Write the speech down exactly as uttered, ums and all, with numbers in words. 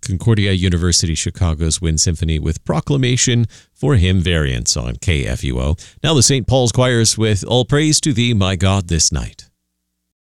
Concordia University Chicago's Wind Symphony with Proclamation for Hymn Variants on K F U O. Now the Saint Paul's Choirs with All Praise to Thee, My God, This Night.